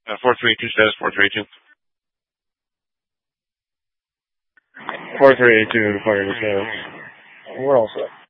432 status 432. 4382 required status. We're all set.